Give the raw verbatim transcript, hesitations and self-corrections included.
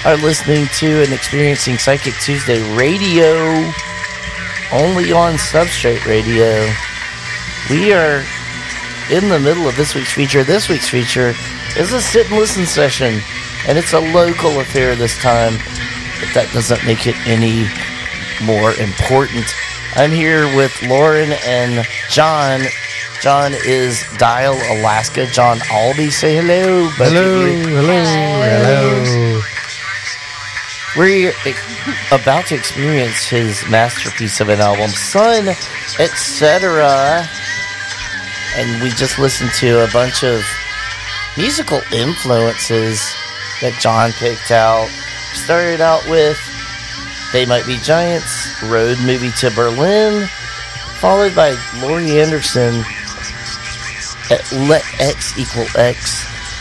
are listening to and experiencing Psychic Tuesday Radio, only on Substrate Radio. We are in the middle of this week's feature. This week's feature is a sit and listen session, and it's a local affair this time, but that doesn't make it any more important. I'm here with Lauren and John. John is Dial, Alaska. John Albee, say hello. Hello, hello, hello. We're about to experience his masterpiece of an album, Sun, et cetera. And we just listened to a bunch of musical influences that John picked out. Started out with They Might Be Giants, Road Movie to Berlin, followed by Laurie Anderson at Let X Equal X,